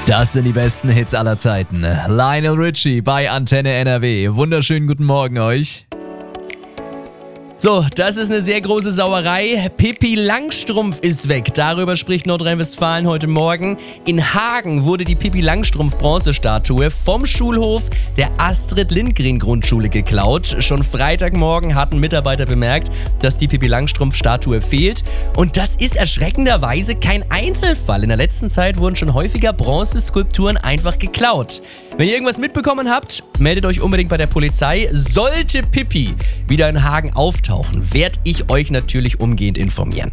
Das sind die besten Hits aller Zeiten. Lionel Richie bei Antenne NRW. Wunderschönen guten Morgen euch. So, das ist eine sehr große Sauerei. Pippi Langstrumpf ist weg. Darüber spricht Nordrhein-Westfalen heute Morgen. In Hagen wurde die Pippi Langstrumpf-Bronzestatue vom Schulhof der Astrid-Lindgren-Grundschule geklaut. Schon Freitagmorgen hatten Mitarbeiter bemerkt, dass die Pippi Langstrumpf-Statue fehlt. Und das ist erschreckenderweise kein Einzelfall. In der letzten Zeit wurden schon häufiger Bronzeskulpturen einfach geklaut. Wenn ihr irgendwas mitbekommen habt, meldet euch unbedingt bei der Polizei. Sollte Pippi wieder in Hagen auftauchen, werde ich euch natürlich umgehend informieren.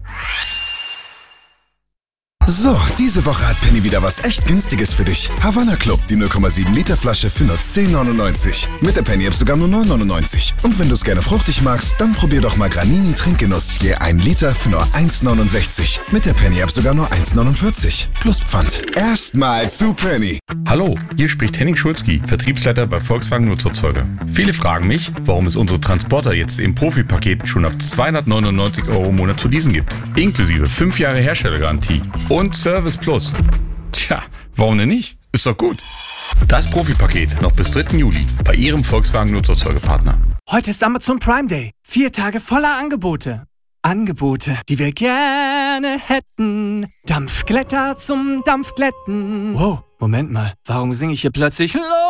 So, diese Woche hat Penny wieder was echt Günstiges für dich. Havanna Club, die 0,7 Liter Flasche für nur 10,99. Mit der Penny App sogar nur 9,99. Und wenn du es gerne fruchtig magst, dann probier doch mal Granini Trinkgenuss. Je 1 Liter für nur 1,69. Mit der Penny App sogar nur 1,49. Plus Pfand. Erstmal zu Penny. Hallo, hier spricht Henning Schulzki, Vertriebsleiter bei Volkswagen Nutzerzeuger. Viele fragen mich, warum es unsere Transporter jetzt im Profipaket schon ab 299 € im Monat zu leasen gibt. Inklusive 5 Jahre Herstellergarantie und Service Plus. Tja, warum denn nicht? Ist doch gut. Das Profipaket noch bis 3. Juli bei Ihrem Volkswagen Nutzerzeugerpartner. Heute ist Amazon Prime Day. 4 Tage voller Angebote. Angebote, die wir gerne hätten. Dampfglätter zum Dampfglätten. Wow, Moment mal. Warum singe ich hier plötzlich